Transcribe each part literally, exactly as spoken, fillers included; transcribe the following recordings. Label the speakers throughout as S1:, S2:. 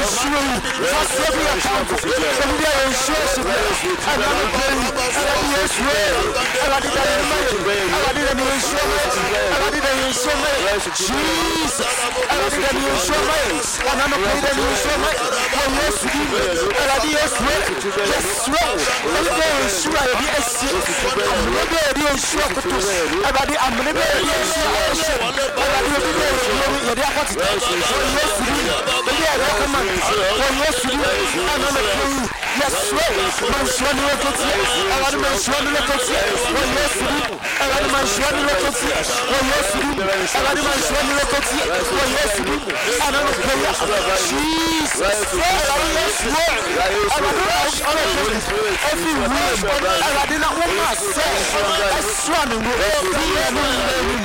S1: ensure you. That's every account. From there, ensure you. And I'm a baby. And I'm a swear. And I did a man. And I did a ensure. And I did a ensure. Jesus. And I did a ensure. And I'm a baby. Ensure. And yes, we did. And I did a swear. Yes, swear. And I ensure. I did a swear. I'm never a ensure. And I did. I'm never a ensure. And I did a ensure. Yes, we did. But yeah, recommend. Yes, we did. And I'm a baby. Yes, swear. Man, sure you look at it. And I man, sure you look at it. Well, yes, we did. And I man, sure you look at it. Well, yes, we did. And I man, sure you look at it. Well, yes, we did. And I'm a baby. Jesus. Yes, swear. And I did every word. And I did not want myself. I swear to you.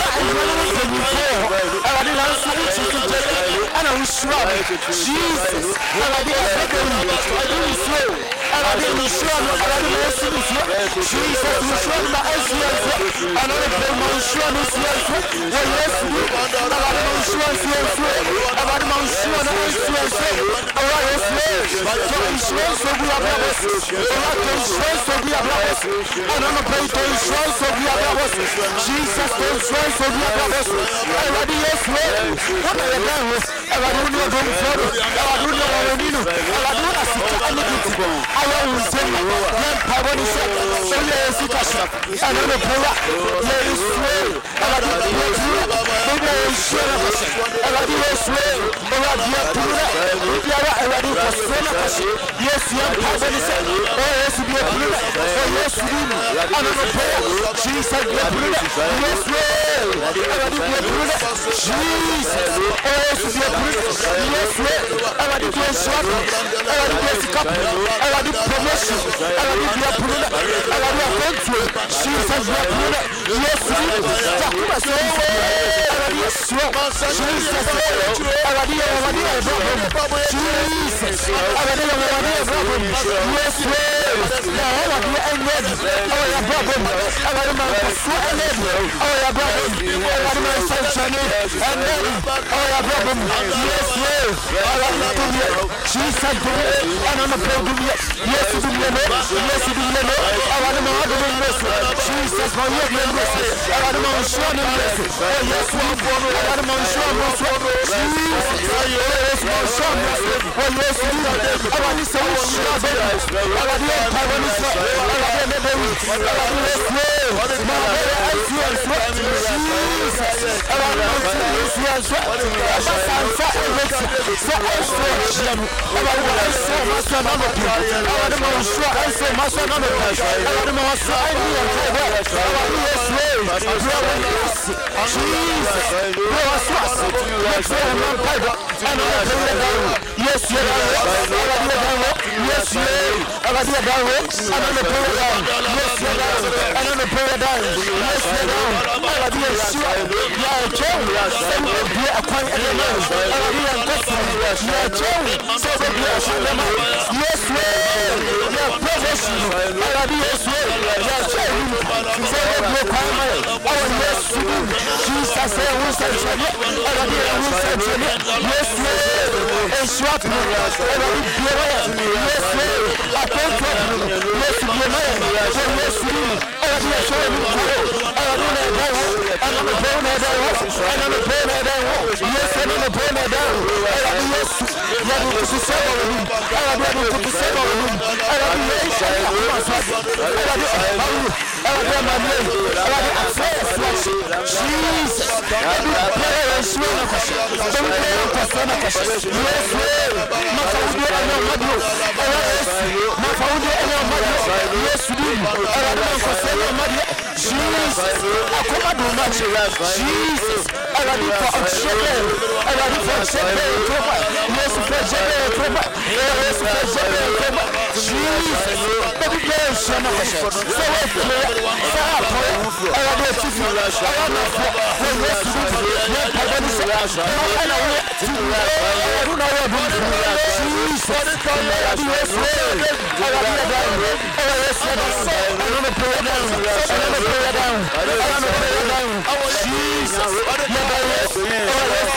S1: And I did not say it. And I was sure. Jesus. And I did everything. I didn't swear. And I didn't sure. And I didn't say it. Jesus. You sure my S C S. And I didn't my insurance. Well, yes, we did. And I didn't insurance. And I didn't sure the S C S. And I was there. So insurance will be a brothers. And I can insurance will be a brothers. And I'm a pay to insurance will be a brothers. Jesus, the insurance will be a brothers. And I did yes, what are you doing with? And I don't know going forward. And I don't know what I need. And I don't know what I need to go. I will say, then power is set. So let's see cash up. And I'm a power. Let us swear. And I don't know what maybe I will share us. And I do swear. And I do not do that. And I do for swear. Yes, you have power is set. Oh, yes, you be a blue. Oh, yes, you do. And I'm a power. Jesus, you are blue. Yes, well. And I do be a blue. Jesus. Oh, yes, you be a blue. Yes, well. And I do be a shot. And I do be a cup. And I do promotion. And I do be a blue. And I do a control. Jesus, you are blue. Yes, you do. Jacob, so and I do a swap. Jesus, and I do a problem. Jesus, and I do a problem. Yes, well. Now, I do a ready. Oh, your problem. And I do my foot and then. Oh, your problem. And I do my sunshine. And then, oh, your problem. Yes, well. And I do it. Jesus, do it. And I'm a problem. Yes, you do it. Yes, you do it. And I do my other one. Jesus, my word, yes. And I do my son, yes. Oh, yes, we for me. I do my son, yes. Jesus, yes, my son, yes. Oh, yes, you do it. And I do so much. And I do it. I do it. And I do it. And I do it. My very eyes, yes. Jesus, and I do it. Yes, yes. And I do it. So I say, and I do it. So my son, I'm a people. And I do my son, I say, my son, I'm a people. And I do my son, I do it. Jesus, yes, yes, yes, I got the down. I got the prayer down. Yes, I got the prayer down. Yes, I got the sure. Yeah, Joe. Send me a quiet element. I got the destiny. Yeah, Joe. Send me a shalom. Yes, yeah, professional. I got the yes, yeah, Joe. Send me a quiet. Oh, yes, Jesus, I was a champion. I got the was a champion. Yes, and swap me. I got the yes, I can't talk. Yes, be a man. Yes, I got the show. I got the and I'm a bone at that. And I'm a bone at that. Yes, I'm a bone at that. I got the yes. You have to say over him. I got to say over him. I got the yes. I got the I got the my name. I got the access. Jesus. I do prayer and swear. Don't pray on persona. Yes, my found it and your mother. My found it and your mother. Yes, we do. I got to say your mother. Jesus. I come out of my Jesus. I got it for a shepherd. I got it for a shepherd. Yes, for a shepherd. Yes, for a shepherd. Jesus. Baby girl, son of a shepherd. So wait for me. So I got it to you. I got it for a yes, we do. Yes, I got it for a shepherd. I know it. I don't know what to do. Jesus. I got it. Yes, I got it down. Oh, yes, I got it. I don't know put it down. I don't know put it down. I don't know put it down. Jesus.